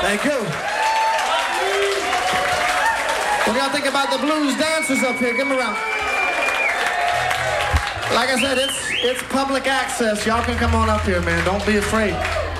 Thank you. What do y'all think about the blues dancers up here? Give them a round. Like I said, it's public access. Y'all can come on up here, man. Don't be afraid.